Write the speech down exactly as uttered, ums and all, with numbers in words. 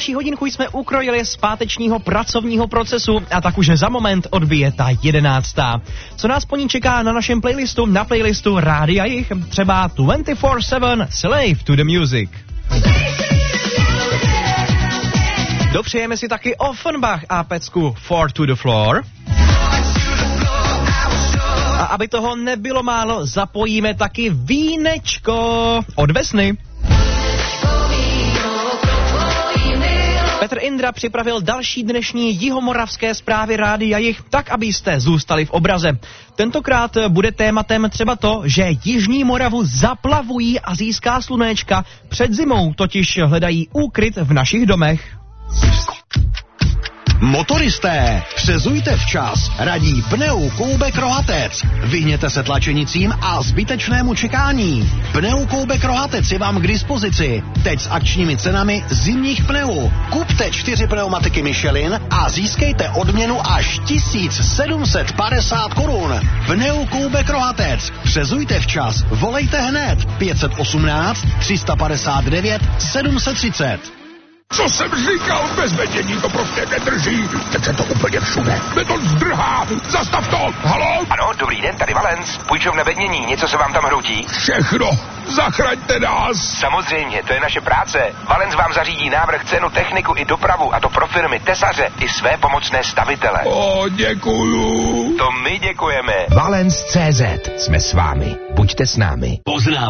Další hodinku jsme ukrojili z pátečního pracovního procesu a tak už za moment odbije ta jedenáctá. Co nás po ní čeká na našem playlistu, na playlistu Rádia Jich, třeba dvacet čtyři sedm Slave to the Music. Dopřejeme si taky Offenbach a pecku Four to the Floor. A aby toho nebylo málo, zapojíme taky vínečko od Vesny. Petr Indra připravil další dnešní jihomoravské zprávy Rádia Jich, tak abyste zůstali v obraze. Tentokrát bude tématem třeba to, že jižní Moravu zaplavují azijská slunéčka, před zimou totiž hledají úkryt v našich domech. Motoristé, přezujte včas, radí Pneukoubek Rohatec. Vyhněte se tlačenicím a zbytečnému čekání. Pneukoubek Rohatec je vám k dispozici. Teď s akčními cenami zimních pneu. Kupte čtyři pneumatiky Michelin a získejte odměnu až tisíc sedm set padesát korun. Pneukoubek Rohatec. Přezujte včas, volejte hned pět set osmnáct tři sta padesát devět sedm set třicet. Co jsem říkal, bez vedění to prostě nedrží. Teď se to úplně všude. Beton zdrhá. Zastav to. Haló? Ano, dobrý den, tady Valens. Půjčovna vednění, něco se vám tam hroutí? Všechno. Zachraňte nás. Samozřejmě, to je naše práce. Valens vám zařídí návrh, cenu, techniku i dopravu, a to pro firmy, tesaře i své pomocné stavitele. O, děkuju. To my děkujeme. Valens tečka cé zet. Jsme s vámi. Buďte s námi. Pozdrav.